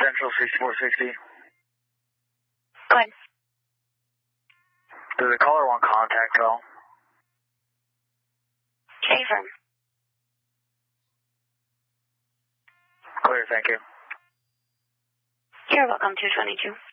Central 6460. Go ahead. Does the caller want contact at all? Okay, firm. Clear, thank you. You're welcome, 222.